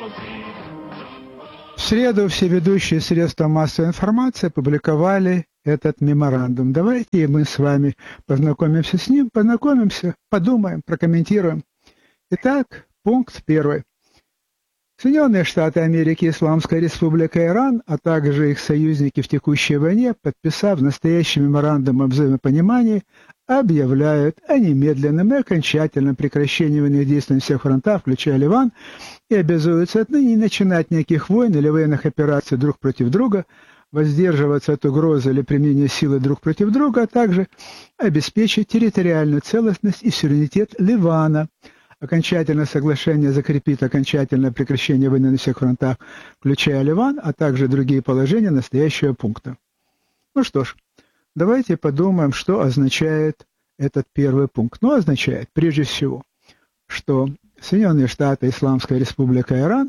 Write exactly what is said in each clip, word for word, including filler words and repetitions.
В среду все ведущие средства массовой информации опубликовали этот меморандум. Давайте мы с вами познакомимся с ним, познакомимся, подумаем, прокомментируем. Итак, пункт первый. Соединенные Штаты Америки, Исламская Республика Иран, а также их союзники в текущей войне, подписав настоящий меморандум о взаимопонимании, объявляют о немедленном и окончательном прекращении военных действий на всех фронтах, включая Ливан, и обязуются отныне не начинать никаких войн или военных операций друг против друга, воздерживаться от угрозы или применения силы друг против друга, а также обеспечить территориальную целостность и суверенитет Ливана. Окончательное соглашение закрепит окончательное прекращение войны на всех фронтах, включая Ливан, а также другие положения настоящего пункта. Ну что ж, давайте подумаем, что означает этот первый пункт. Ну, означает, прежде всего, что Соединенные Штаты, Исламская Республика Иран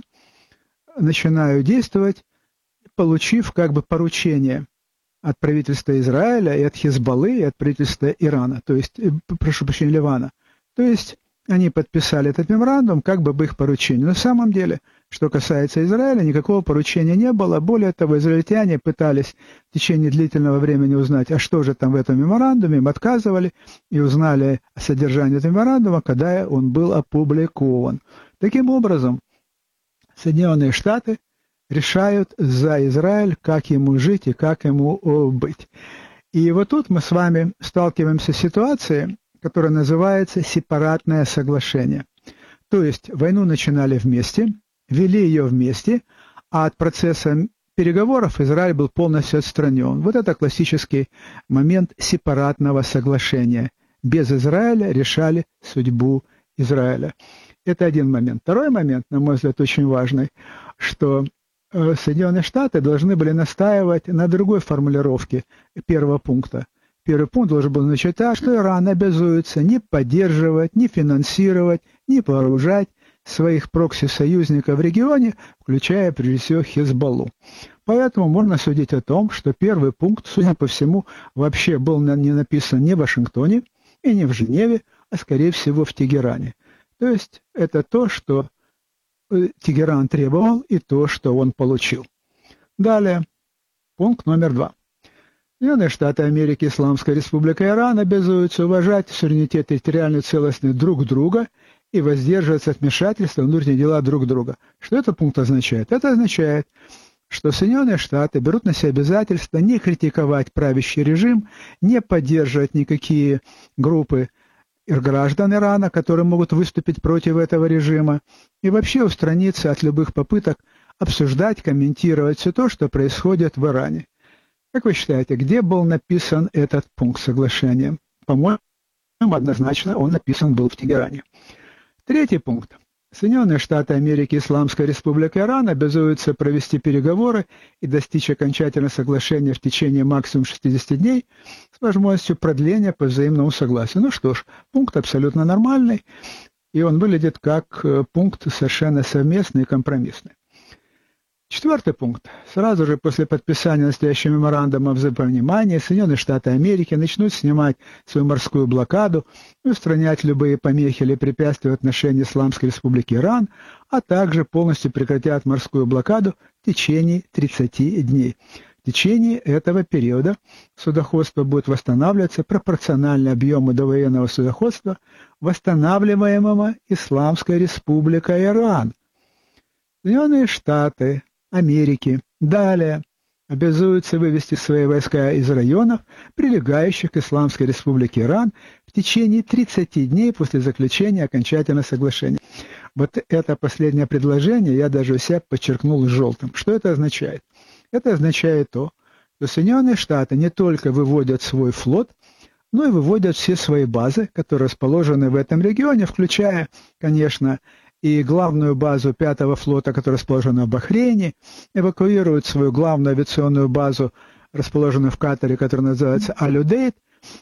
начинают действовать, получив как бы поручение от правительства Израиля и от Хизбаллы, и от правительства Ирана, то есть, прошу прощения, Ливана. То есть они подписали этот меморандум как бы об их поручении. Но на самом деле, что касается Израиля, никакого поручения не было. Более того, израильтяне пытались в течение длительного времени узнать, а что же там в этом меморандуме, им отказывали и узнали о содержании этого меморандума, когда он был опубликован. Таким образом, Соединенные Штаты решают за Израиль, как ему жить и как ему быть. И вот тут мы с вами сталкиваемся с ситуацией, которое называется «сепаратное соглашение». То есть войну начинали вместе, вели ее вместе, а от процесса переговоров Израиль был полностью отстранен. Вот это классический момент сепаратного соглашения. Без Израиля решали судьбу Израиля. Это один момент. Второй момент, на мой взгляд, очень важный, что Соединенные Штаты должны были настаивать на другой формулировке первого пункта. Первый пункт должен был означать так, что Иран обязуется не поддерживать, не финансировать, не вооружать своих прокси-союзников в регионе, включая, прежде всего, Хизбаллу. Поэтому можно судить о том, что первый пункт, судя по всему, вообще был не написан не в Вашингтоне и не в Женеве, а, скорее всего, в Тегеране. То есть это то, что Тегеран требовал, и то, что он получил. Далее, пункт номер два. Соединенные Штаты Америки, Исламская Республика Иран обязуются уважать суверенитет и территориальную целостность друг друга и воздерживаться от вмешательства в внутренние дела друг друга. Что этот пункт означает? Это означает, что Соединенные Штаты берут на себя обязательство не критиковать правящий режим, не поддерживать никакие группы граждан Ирана, которые могут выступить против этого режима, и вообще устраниться от любых попыток обсуждать, комментировать все то, что происходит в Иране. Как вы считаете, где был написан этот пункт соглашения? По-моему, однозначно он написан был в Тегеране. Третий пункт. Соединенные Штаты Америки, Исламская Республика Иран обязуются провести переговоры и достичь окончательного соглашения в течение максимум шестидесяти дней с возможностью продления по взаимному согласию. Ну что ж, пункт абсолютно нормальный, и он выглядит как пункт совершенно совместный и компромиссный. Четвертый пункт. Сразу же после подписания настоящего меморандума о взаимопонимании Соединенные Штаты Америки начнут снимать свою морскую блокаду и устранять любые помехи или препятствия в отношении Исламской Республики Иран, а также полностью прекратят морскую блокаду в течение тридцати дней. В течение этого периода судоходство будет восстанавливаться пропорционально объему довоенного судоходства, восстанавливаемого Исламской Республикой Иран. Соединенные Штаты Америки далее обязуются вывести свои войска из районов, прилегающих к Исламской Республике Иран, в течение тридцати дней после заключения окончательного соглашения. Вот это последнее предложение я даже у себя подчеркнул желтым. Что это означает? Это означает то, что Соединенные Штаты не только выводят свой флот, но и выводят все свои базы, которые расположены в этом регионе, включая, конечно, и главную базу пятого флота, которая расположена в Бахрейне, эвакуируют свою главную авиационную базу, расположенную в Катаре, которая называется Аль-Удейд,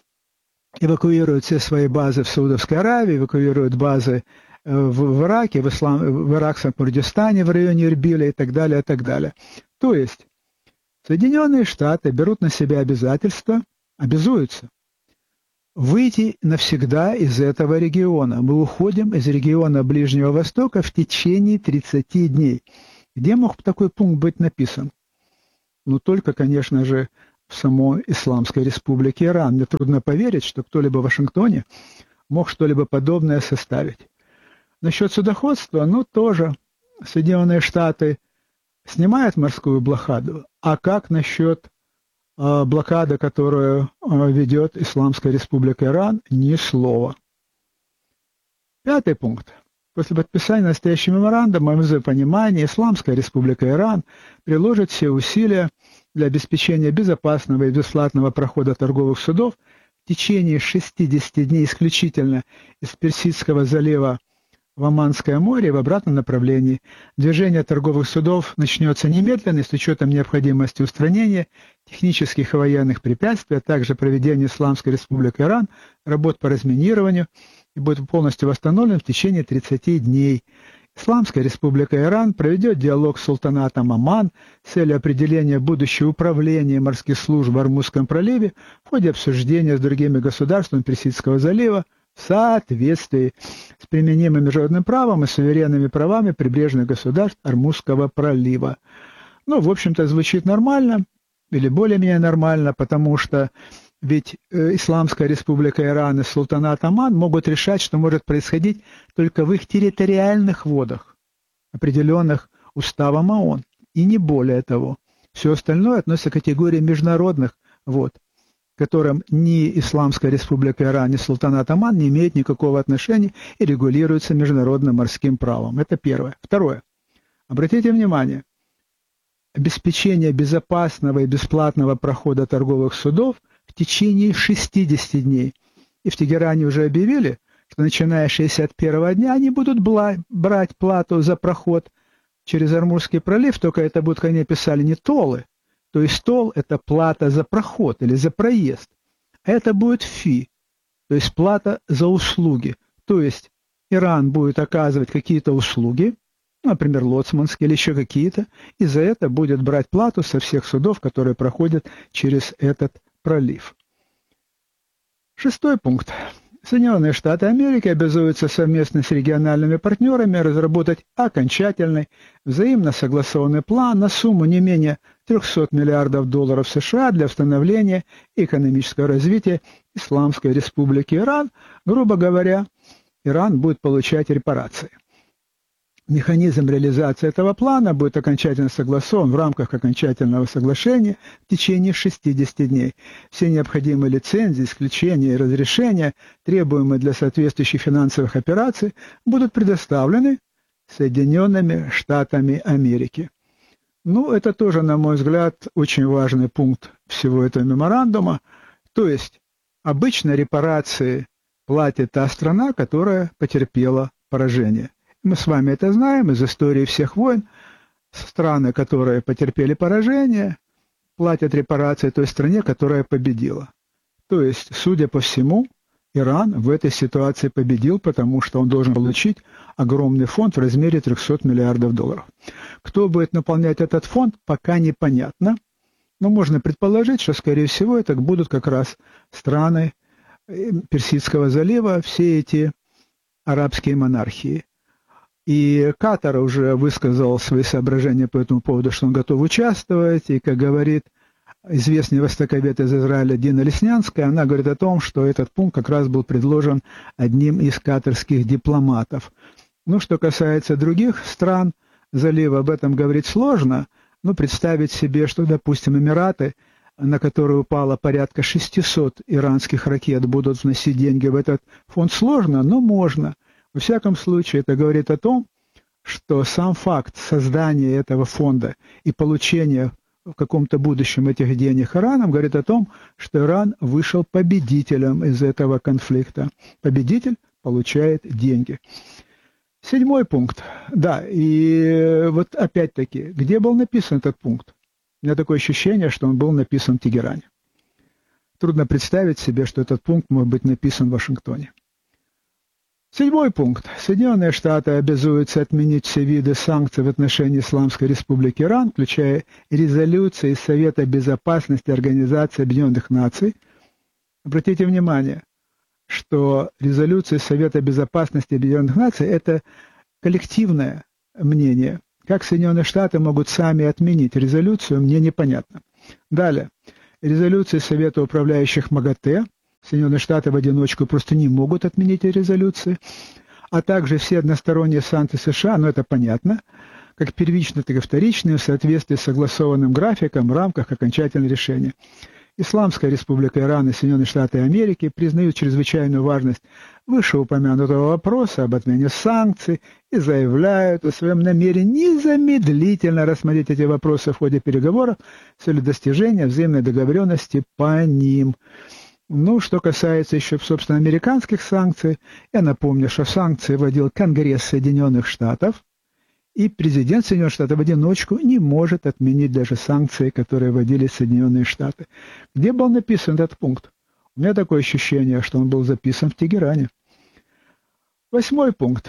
эвакуируют все свои базы в Саудовской Аравии, эвакуируют базы в, в Ираке, в, Ислам, в Иракском Курдистане, в районе Ирбиля и так далее, и так далее. То есть Соединенные Штаты берут на себя обязательства, обязуются выйти навсегда из этого региона. Мы уходим из региона Ближнего Востока в течение тридцати дней. Где мог такой пункт быть написан? Ну, только, конечно же, в самой Исламской Республике Иран. Мне трудно поверить, что кто-либо в Вашингтоне мог что-либо подобное составить. Насчет судоходства, ну, тоже Соединенные Штаты снимают морскую блокаду. А как насчет э, блокады, которую э, ведет Исламская Республика Иран? Ни слова. Пятый пункт. После подписания настоящего меморандума в понимании Исламская Республика Иран приложит все усилия для обеспечения безопасного и бесплатного прохода торговых судов в течение шестидесяти дней исключительно из Персидского залива в Оманское море в обратном направлении. Движение торговых судов начнется немедленно с учетом необходимости устранения технических и военных препятствий, а также проведения Исламской Республикой Иран работ по разминированию и будет полностью восстановлен в течение тридцати дней. Исламская Республика Иран проведет диалог с султанатом Оман с целью определения будущего управления морских служб в Ормузском проливе в ходе обсуждения с другими государствами Персидского залива в соответствии с применимым международным правом и суверенными правами прибрежных государств Ормузского пролива. Ну, в общем-то, звучит нормально, или более-менее нормально, потому что ведь э, Исламская Республика Иран и султанат Оман могут решать, что может происходить только в их территориальных водах, определенных уставом ООН, и не более того. Все остальное относится к категории международных вод, к которым ни Исламская Республика Иран, ни султанат Оман не имеют никакого отношения и регулируются международным морским правом. Это первое. Второе. Обратите внимание, обеспечение безопасного и бесплатного прохода торговых судов в течение шестидесяти дней. И в Тегеране уже объявили, что начиная с шестьдесят первого дня они будут брать плату за проход через Ормузский пролив, только это будут, как они писали, не толы. То есть тол – это плата за проход или за проезд. А это будет фи, то есть плата за услуги. То есть Иран будет оказывать какие-то услуги, например, лоцманские или еще какие-то, и за это будет брать плату со всех судов, которые проходят через этот пролив. Шестой пункт. Соединенные Штаты Америки обязуются совместно с региональными партнерами разработать окончательный, взаимно согласованный план на сумму не менее трехсот миллиардов долларов США для восстановления и экономического развития Исламской Республики Иран. Грубо говоря, Иран будет получать репарации. Механизм реализации этого плана будет окончательно согласован в рамках окончательного соглашения в течение шестидесяти дней. Все необходимые лицензии, исключения и разрешения, требуемые для соответствующих финансовых операций, будут предоставлены Соединенными Штатами Америки. Ну, это тоже, на мой взгляд, очень важный пункт всего этого меморандума. То есть, обычно репарации платит та страна, которая потерпела поражение. Мы с вами это знаем из истории всех войн. Страны, которые потерпели поражение, платят репарации той стране, которая победила. То есть, судя по всему, Иран в этой ситуации победил, потому что он должен получить огромный фонд в размере трехсот миллиардов долларов. Кто будет наполнять этот фонд, пока непонятно. Но можно предположить, что, скорее всего, это будут как раз страны Персидского залива, все эти арабские монархии. И Катар уже высказал свои соображения по этому поводу, что он готов участвовать. И, как говорит известный востоковед из Израиля Дина Леснянская, она говорит о том, что этот пункт как раз был предложен одним из катарских дипломатов. Ну, что касается других стран залива, об этом говорить сложно. Ну, представить себе, что, допустим, Эмираты, на которые упало порядка шестисот иранских ракет, будут вносить деньги в этот фонд, сложно, но можно. Во всяком случае, это говорит о том, что сам факт создания этого фонда и получения в каком-то будущем этих денег Ираном говорит о том, что Иран вышел победителем из этого конфликта. Победитель получает деньги. Седьмой пункт. Да, и вот опять-таки, где был написан этот пункт? У меня такое ощущение, что он был написан в Тегеране. Трудно представить себе, что этот пункт может быть написан в Вашингтоне. Седьмой пункт. Соединенные Штаты обязуются отменить все виды санкций в отношении Исламской Республики Иран, включая резолюции из Совета Безопасности Организации Объединенных Наций. Обратите внимание, что резолюция Совета Безопасности Объединенных Наций – это коллективное мнение. Как Соединенные Штаты могут сами отменить резолюцию, мне непонятно. Далее. Резолюции Совета управляющих МАГАТЭ. Соединенные Штаты в одиночку просто не могут отменить эти резолюции. А также все односторонние санкции США, ну это понятно, как первичные, так и вторичные, в соответствии с согласованным графиком в рамках окончательного решения. Исламская республика Иран и Соединенные Штаты Америки признают чрезвычайную важность вышеупомянутого вопроса об отмене санкций и заявляют о своем намерении незамедлительно рассмотреть эти вопросы в ходе переговоров с целью достижения взаимной договоренности по ним. Ну, что касается еще, собственно, американских санкций, я напомню, что санкции вводил Конгресс Соединенных Штатов, и президент Соединенных Штатов в одиночку не может отменить даже санкции, которые вводили Соединенные Штаты. Где был написан этот пункт? У меня такое ощущение, что он был записан в Тегеране. Восьмой пункт.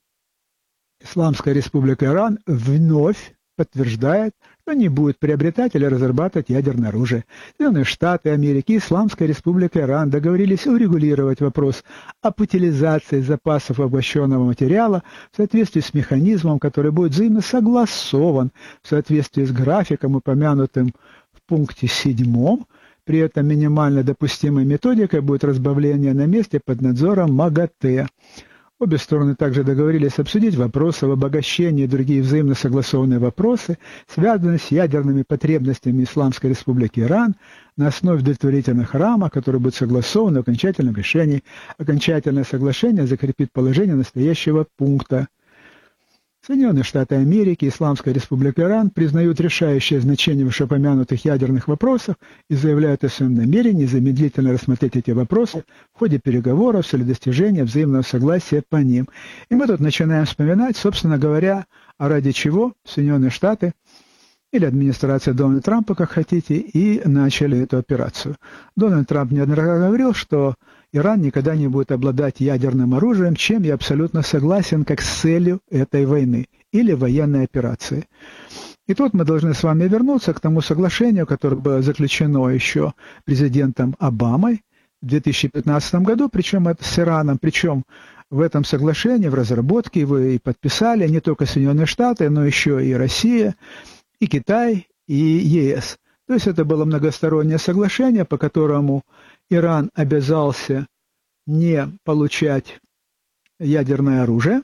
Исламская республика Иран вновь подтверждает, что не будет приобретать или разрабатывать ядерное оружие. Соединенные Штаты Америки и Исламская республика Иран договорились урегулировать вопрос об утилизации запасов обогащенного материала в соответствии с механизмом, который будет взаимно согласован в соответствии с графиком, упомянутым в пункте седьмом. При этом минимально допустимой методикой будет разбавление на месте под надзором МАГАТЭ. Обе стороны также договорились обсудить вопросы об обогащении и другие взаимно согласованные вопросы, связанные с ядерными потребностями Исламской республики Иран на основе удовлетворительных рамок, которые будут согласованы в окончательном решении. Окончательное соглашение закрепит положение настоящего пункта. Соединенные Штаты Америки и Исламская республика Иран признают решающее значение вышеупомянутых ядерных вопросов и заявляют о своем намерении незамедлительно рассмотреть эти вопросы в ходе переговоров с целью достижения взаимного согласия по ним. И мы тут начинаем вспоминать, собственно говоря, а ради чего Соединенные Штаты или администрация Дональда Трампа, как хотите, и начали эту операцию. Дональд Трамп неоднократно говорил, что Иран никогда не будет обладать ядерным оружием, чем я абсолютно согласен, как с целью этой войны или военной операции. И тут мы должны с вами вернуться к тому соглашению, которое было заключено еще президентом Обамой в две тысячи пятнадцатом году, причем это с Ираном, причем в этом соглашении, в разработке его и подписали не только Соединенные Штаты, но еще и Россия, и Китай, и ЕС. То есть это было многостороннее соглашение, по которому Иран обязался не получать ядерное оружие.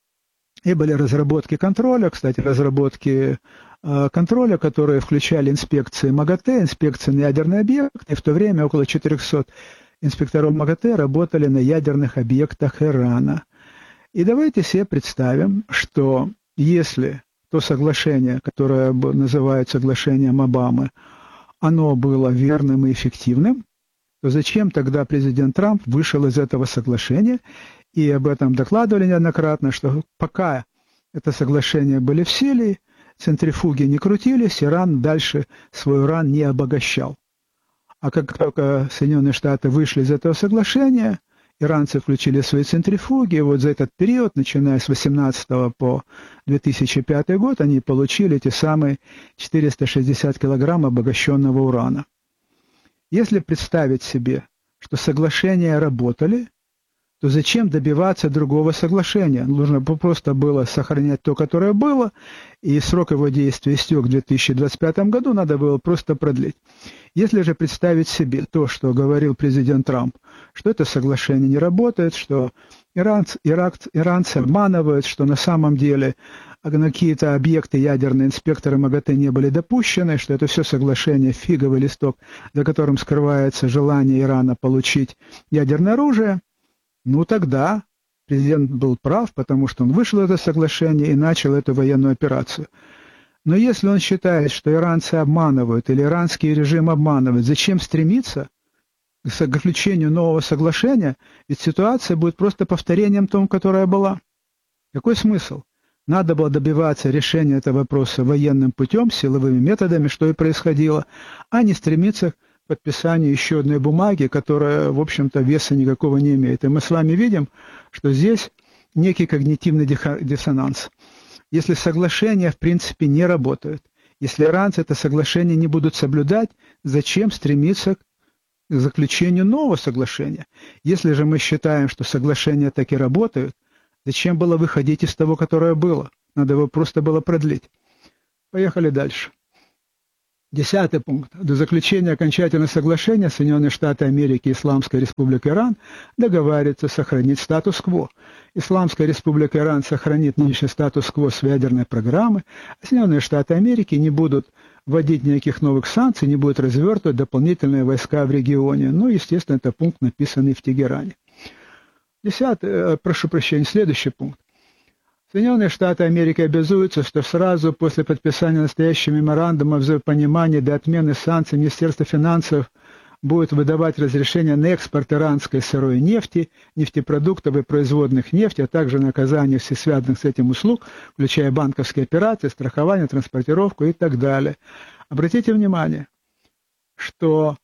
И были разработки контроля, кстати, разработки э, контроля, которые включали инспекции МАГАТЭ, инспекции на ядерные объекты. И в то время около четырехсот инспекторов МАГАТЭ работали на ядерных объектах Ирана. И давайте себе представим, что если то соглашение, которое называют соглашением Обамы, оно было верным и эффективным, то зачем тогда президент Трамп вышел из этого соглашения? И об этом докладывали неоднократно, что пока это соглашение были в силе, центрифуги не крутились, Иран дальше свой уран не обогащал. А как только Соединенные Штаты вышли из этого соглашения, иранцы включили свои центрифуги, и вот за этот период, начиная с восемнадцатого по две тысячи пятый год, они получили эти самые четыреста шестьдесят килограмм обогащенного урана. Если представить себе, что соглашения работали, то зачем добиваться другого соглашения? Нужно просто было сохранять то, которое было, и срок его действия истек в две тысячи двадцать пятом году, надо было просто продлить. Если же представить себе то, что говорил президент Трамп, что это соглашение не работает, что иранцы, иракцы, иранцы обманывают, что на самом деле на какие-то объекты ядерные инспекторы МАГАТЭ не были допущены, что это все соглашение фиговый листок, за которым скрывается желание Ирана получить ядерное оружие, ну тогда президент был прав, потому что он вышел из этого соглашения и начал эту военную операцию. Но если он считает, что иранцы обманывают или иранский режим обманывает, зачем стремиться к заключению нового соглашения? Ведь ситуация будет просто повторением тому, которая была. Какой смысл? Надо было добиваться решения этого вопроса военным путем, силовыми методами, что и происходило, а не стремиться к подписанию еще одной бумаги, которая, в общем-то, веса никакого не имеет. И мы с вами видим, что здесь некий когнитивный диссонанс. Если соглашения, в принципе, не работают, если иранцы это соглашение не будут соблюдать, зачем стремиться к заключению нового соглашения. Если же мы считаем, что соглашения таки работают, зачем было выходить из того, которое было? Надо его просто было продлить. Поехали дальше. Десятый пункт. До заключения окончательного соглашения Соединенные Штаты Америки и Исламская Республика Иран договариваются сохранить статус-кво. Исламская Республика Иран сохранит нынешний статус-кво с ядерной программы, а Соединенные Штаты Америки не будут вводить никаких новых санкций, не будут развертывать дополнительные войска в регионе. Ну, естественно, это пункт, написанный в Тегеране. Десятый, прошу прощения, следующий пункт. Соединенные Штаты Америки обязуются, что сразу после подписания настоящего меморандума о взаимопонимании до отмены санкций Министерство финансов будет выдавать разрешение на экспорт иранской сырой нефти, нефтепродуктов и производных нефти, а также на оказание всех связанных с этим услуг, включая банковские операции, страхование, транспортировку и так далее. Обратите внимание, что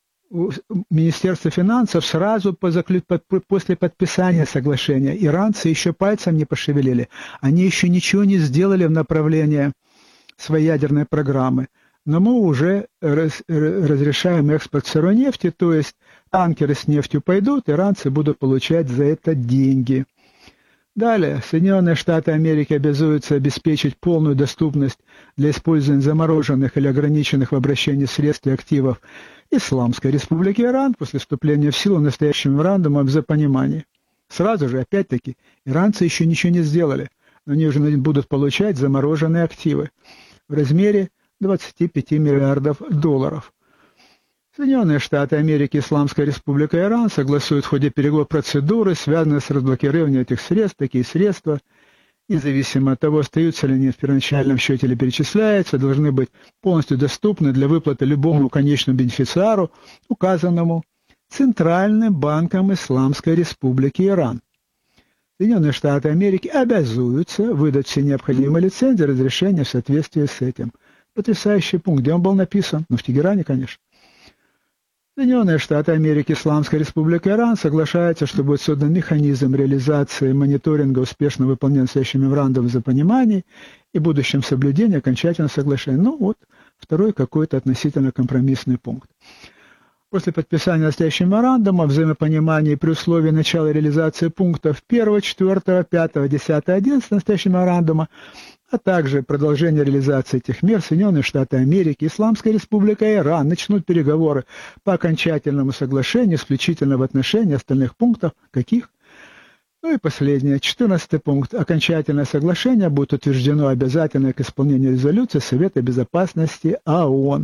Министерство финансов сразу по заклю... после подписания соглашения иранцы еще пальцем не пошевелили. Они еще ничего не сделали в направлении своей ядерной программы. Но мы уже раз... разрешаем экспорт сырой нефти, то есть танкеры с нефтью пойдут, иранцы будут получать за это деньги. Далее, Соединенные Штаты Америки обязуются обеспечить полную доступность для использования замороженных или ограниченных в обращении средств и активов Исламской Республики Иран после вступления в силу настоящего меморандума об взаимопонимании. Сразу же, опять-таки, иранцы еще ничего не сделали, но они уже будут получать замороженные активы в размере двадцати пяти миллиардов долларов. Соединенные Штаты Америки и Исламская Республика Иран согласуют в ходе переговоров процедуры, связанные с разблокированием этих средств, такие средства, независимо от того, остаются ли они в первоначальном счете или перечисляются, должны быть полностью доступны для выплаты любому конечному бенефициару, указанному Центральным банком Исламской Республики Иран. Соединенные Штаты Америки обязуются выдать все необходимые лицензии и разрешения в соответствии с этим. Потрясающий пункт. Где он был написан? Ну, в Тегеране, конечно. Соединенные Штаты Америки и Исламская Республика Иран соглашаются, что будет создан механизм реализации мониторинга успешно выполнения настоящего меморандума о взаимопонимании и будущем соблюдения окончательного соглашения. Ну вот, второй какой-то относительно компромиссный пункт. После подписания настоящего меморандума о взаимопонимании при условии начала реализации пунктов первого, четвёртого, пятого, десятого, одиннадцатого настоящего меморандума, а также продолжение реализации этих мер, Соединенные Штаты Америки, Исламская Республика и Иран начнут переговоры по окончательному соглашению исключительно в отношении остальных пунктов. Каких? Ну и последнее, четырнадцатый пункт. Окончательное соглашение будет утверждено обязательно к исполнению резолюции Совета Безопасности ООН.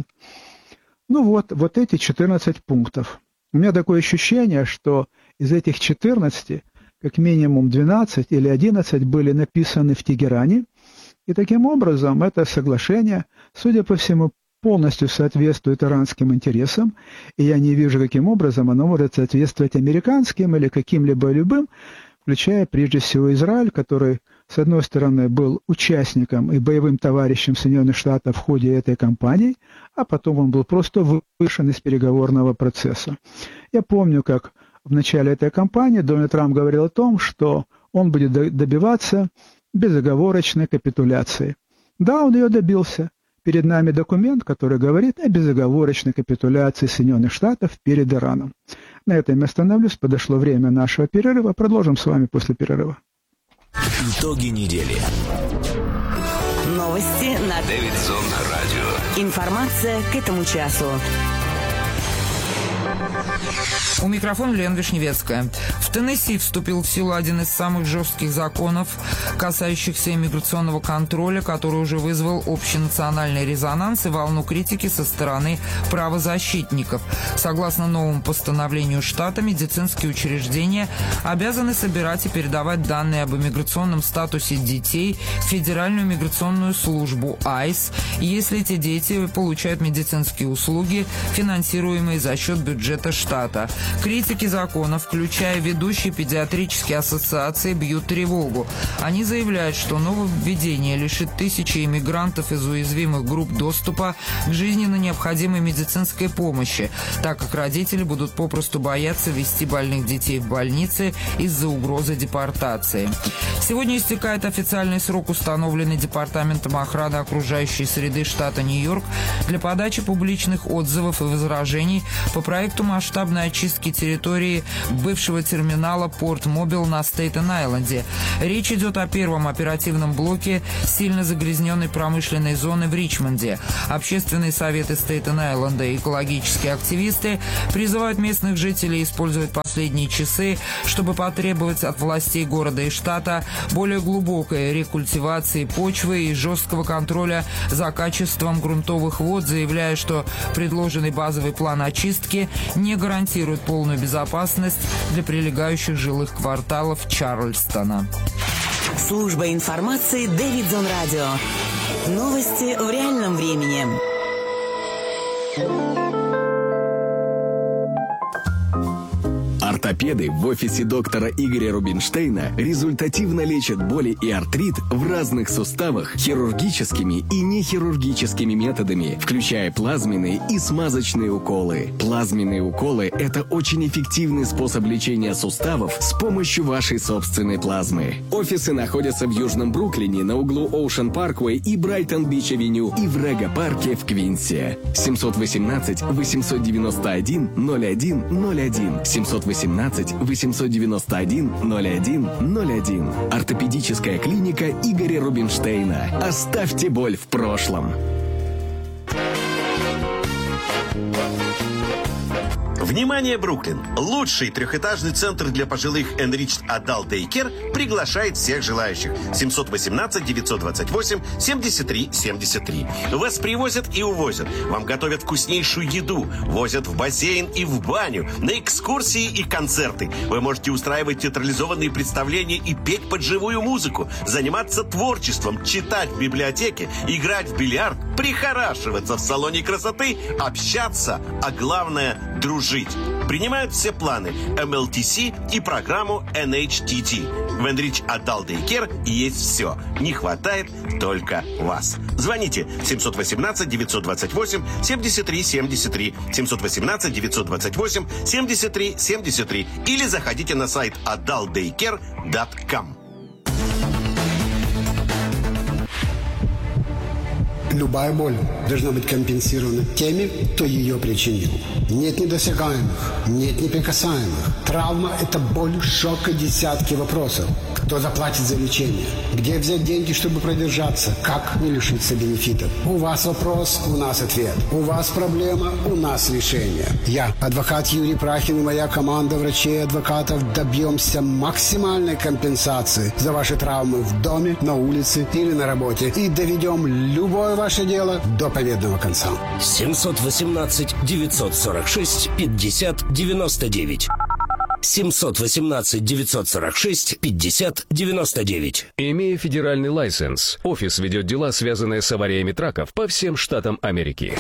Ну вот, вот эти четырнадцать пунктов. У меня такое ощущение, что из этих четырнадцати как минимум двенадцать или одиннадцать были написаны в Тегеране. И таким образом это соглашение, судя по всему, полностью соответствует иранским интересам, и я не вижу, каким образом оно может соответствовать американским или каким-либо любым, включая прежде всего Израиль, который, с одной стороны, был участником и боевым товарищем Соединенных Штатов в ходе этой кампании, а потом он был просто вышен из переговорного процесса. Я помню, как в начале этой кампании Дональд Трамп говорил о том, что он будет добиваться безоговорочной капитуляции. Да, он ее добился. Перед нами документ, который говорит о безоговорочной капитуляции Соединенных Штатов перед Ираном. На этом я остановлюсь. Подошло время нашего перерыва. Продолжим с вами после перерыва. Итоги недели. Новости на Дэвидсон радио. Информация к этому часу. У микрофона Лена Вишневецкая. В Теннесси вступил в силу один из самых жестких законов, касающихся иммиграционного контроля, который уже вызвал общенациональный резонанс и волну критики со стороны правозащитников. Согласно новому постановлению штата, медицинские учреждения обязаны собирать и передавать данные об иммиграционном статусе детей в Федеральную миграционную службу айс, если эти дети получают медицинские услуги, финансируемые за счет бюджета штата. Критики закона, включая ведущие педиатрические ассоциации, бьют тревогу. Они заявляют, что нововведение лишит тысячи иммигрантов из уязвимых групп доступа к жизненно необходимой медицинской помощи, так как родители будут попросту бояться везти больных детей в больницы из-за угрозы депортации. Сегодня истекает официальный срок, установленный Департаментом охраны окружающей среды штата Нью-Йорк для подачи публичных отзывов и возражений по проекту масштабной очистки территории бывшего терминала Порт-Мобил на Стейтен-Айленде. Речь идет о первом оперативном блоке сильно загрязненной промышленной зоны в Ричмонде. Общественные советы Стейтен-Айленда и экологические активисты призывают местных жителей использовать последние часы, чтобы потребовать от властей города и штата более глубокой рекультивации почвы и жесткого контроля за качеством грунтовых вод, заявляя, что предложенный базовый план очистки не гарантирует полную безопасность для прилегающих жилых кварталов Чарльстона. Служба информации Дэвидсон Радио. Новости в реальном времени. Ортопеды в офисе доктора Игоря Рубинштейна результативно лечат боли и артрит в разных суставах хирургическими и нехирургическими методами, включая плазменные и смазочные уколы. Плазменные уколы – это очень эффективный способ лечения суставов с помощью вашей собственной плазмы. Офисы находятся в Южном Бруклине на углу Оушен Парквей и Брайтон-Бич-авеню и в Рега-парке в Квинсе. семь один восемь восемь девять один ноль один ноль один семь один восемь восемь девять один ноль один ноль один. Ортопедическая клиника Игоря Рубинштейна. Оставьте боль в прошлом. Внимание, Бруклин! Лучший трехэтажный центр для пожилых Enriched Adult Daycare приглашает всех желающих. семь один восемь девять два восемь семьдесят три семьдесят три. Вас привозят и увозят. Вам готовят вкуснейшую еду. Возят в бассейн и в баню. На экскурсии и концерты. Вы можете устраивать театрализованные представления и петь под живую музыку. Заниматься творчеством, читать в библиотеке, играть в бильярд, прихорашиваться в салоне красоты, общаться, а главное – дружить. Принимают все планы эм эл ти си и программу эн эйч ти ти. В Enriched Adult Daycare есть все. Не хватает только вас. Звоните семь один восемь девять два восемь семьдесят три семьдесят три, семь один восемь девять два восемь семьдесят три семьдесят три или заходите на сайт адалт дейкер точка ком. Любая боль должна быть компенсирована теми, кто ее причинил. Нет недосягаемых, нет неприкасаемых. Травма – это боль, шок и десятки вопросов. Кто заплатит за лечение? Где взять деньги, чтобы продержаться? Как не лишиться бенефитов? У вас вопрос, у нас ответ. У вас проблема, у нас решение. Я, адвокат Юрий Прахин и моя команда врачей и адвокатов добьемся максимальной компенсации за ваши травмы в доме, на улице или на работе и доведем любое ваше дело до победного конца. семь один восемь девять сорок шесть пятьдесят девяносто девять. семь один восемь девять сорок шесть пятьдесят девяносто девять. Имея федеральный лайсенс, офис ведет дела, связанные с авариями траков по всем штатам Америки.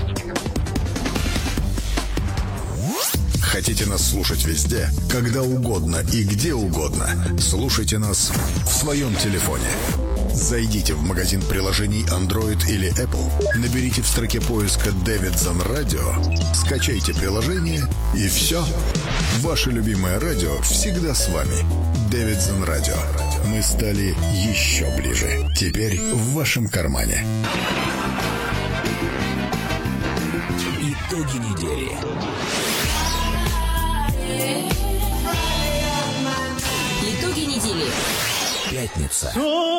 Хотите нас слушать везде, когда угодно и где угодно? Слушайте нас в своем телефоне. Зайдите в магазин приложений Android или Apple, наберите в строке поиска «Дэвидсон Радио», скачайте приложение и все. Ваше любимое радио всегда с вами. Дэвидсон Радио. Мы стали еще ближе. Теперь в вашем кармане. Итоги недели. Итоги недели. Пятница.